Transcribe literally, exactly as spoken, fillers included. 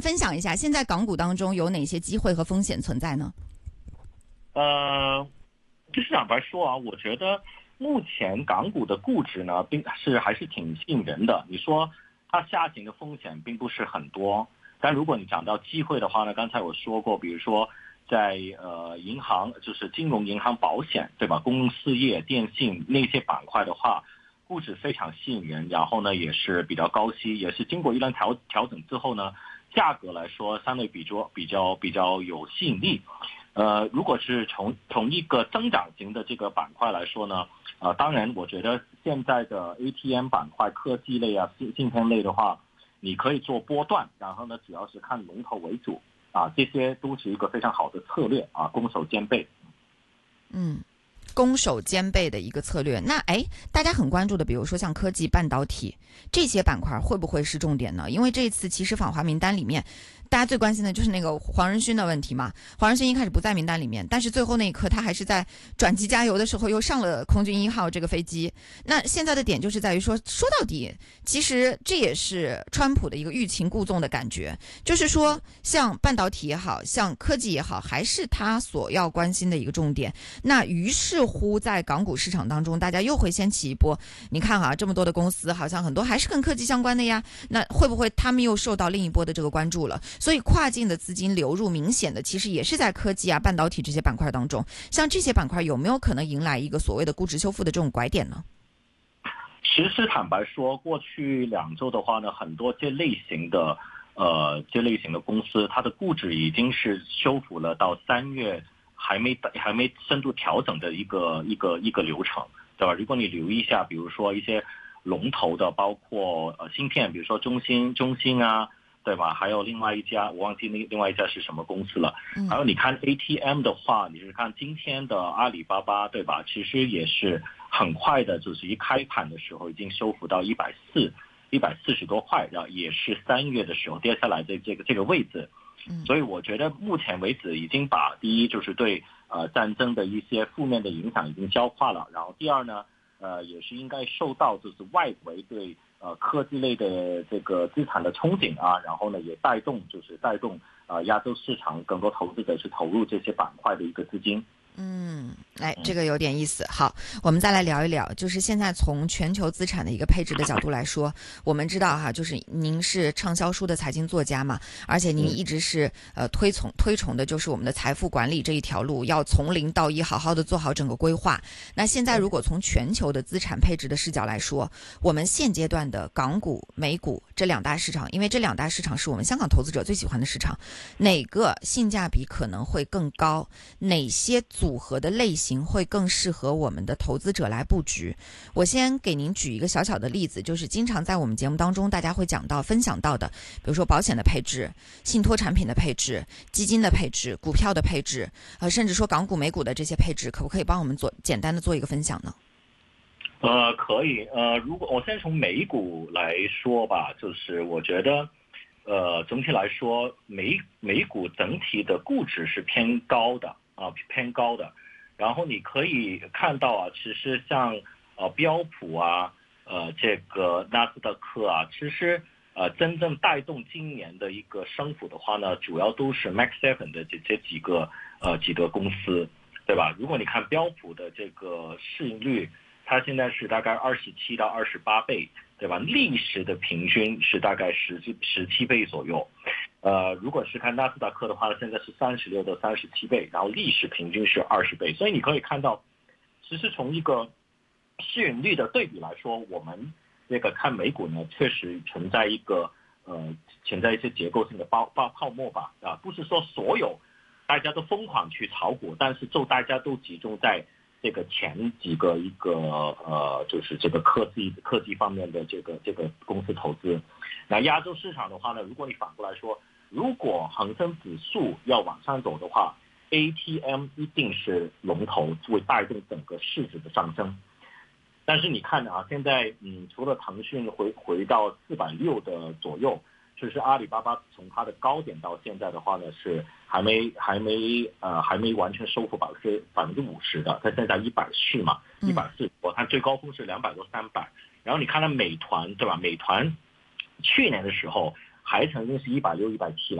分享一下，现在港股当中有哪些机会和风险存在呢？ 呃，就是坦白说啊，我觉得目前港股的估值呢，并是还是挺吸引人的。你说它下行的风险并不是很多，但如果你讲到机会的话呢，刚才我说过，比如说在呃银行，就是金融、银行、保险，对吧？公司业、电信那些板块的话，估值非常吸引人，然后呢也是比较高息，也是经过一轮调调整之后呢，价格来说相对比较比较比较有吸引力。呃，如果是从从一个增长型的这个板块来说呢，呃，当然我觉得现在的 A T M 板块、科技类啊、芯片类的话，你可以做波段，然后呢，主要是看龙头为主啊，这些都是一个非常好的策略啊，攻守兼备。 嗯。攻守兼备的一个策略。那哎，大家很关注的，比如说像科技、半导体这些板块，会不会是重点呢？因为这次其实访华名单里面，大家最关心的就是那个黄仁勋的问题嘛。黄仁勋一开始不在名单里面，但是最后那一刻他还是在转机加油的时候又上了空军一号这个飞机。那现在的点就是在于说，说到底，其实这也是川普的一个欲擒故纵的感觉，就是说像半导体也好，像科技也好，还是他所要关心的一个重点。那于是乎在港股市场当中，大家又会掀起一波，你看啊，这么多的公司好像很多还是跟科技相关的呀，那会不会他们又受到另一波的这个关注了？所以跨境的资金流入明显的其实也是在科技啊、半导体这些板块当中，像这些板块有没有可能迎来一个所谓的估值修复的这种拐点呢？ 其实坦白说，过去两周的话呢，很多这类型的呃这类型的公司，它的估值已经是修复了到三月还没还没深度调整的一个一个一个流程，对吧？如果你留意一下，比如说一些龙头的，包括呃芯片，比如说中芯、中芯啊，对吧？还有另外一家，我忘记那另外一家是什么公司了。还有你看 A T M 的话，你是看今天的阿里巴巴，对吧？其实也是很快的，就是一开盘的时候已经修复到一百四、一百四十多块，然后也是三月的时候跌下来的这个这个位置。所以我觉得目前为止已经把第一就是对呃战争的一些负面的影响已经消化了，然后第二呢，呃也是应该受到就是外围对呃科技类的这个资产的憧憬啊，然后呢也带动就是带动呃亚洲市场更多投资者去投入这些板块的一个资金。 嗯，哎，这个有点意思。好，我们再来聊一聊，就是现在从全球资产的一个配置的角度来说，我们知道哈，就是您是畅销书的财经作家嘛，而且您一直是呃推崇推崇的就是我们的财富管理这一条路，要从零到一，好好的做好整个规划。那现在如果从全球的资产配置的视角来说，我们现阶段的港股、美股这两大市场，因为这两大市场是我们香港投资者最喜欢的市场，哪个性价比可能会更高？哪些组合的类型会更适合我们的投资者来布局？我先给您举一个小小的例子，就是经常在我们节目当中大家会讲到分享到的，比如说保险的配置、信托产品的配置、基金的配置、股票的配置，呃，甚至说港股美股的这些配置，可不可以帮我们做简单的做一个分享呢？ 呃，可以。呃，如果我先从美股来说吧，就是我觉得呃总体来说美美股整体的估值是偏高的啊，偏高的。然后你可以看到啊，其实像呃标普啊，呃这个纳斯达克啊，其实呃真正带动今年的一个升幅的话呢，主要都是 Max Seven 的这这几个呃几个公司，对吧？如果你看标普的这个市盈率，它现在是大概二十七到二十八倍，对吧？历史的平均是大概十十七倍左右。呃，如果是看纳斯达克的话，现在是三十六到三十七倍，然后历史平均是二十倍。所以你可以看到，其实从一个市盈率的对比来说，我们这个看美股呢，确实存在一个呃存在一些结构性的泡泡泡沫吧，啊，不是说所有大家都疯狂去炒股，但是就大家都集中在这个前几个一个呃，就是这个科技科技方面的这个这个公司投资。那亚洲市场的话呢，如果你反过来说，如果恒生指数要往上走的话 ，A T M 一定是龙头，会带动整个市值的上升。但是你看啊，现在嗯，除了腾讯回回到四百六的左右，就是阿里巴巴从它的高点到现在的话呢，是还没还没呃还没完全收复百分之百分之五十的，它现在一百四嘛，一百四，我看最高峰是两百多三百。然后你看它美团对吧？美团去年的时候还曾经是一百六、一百七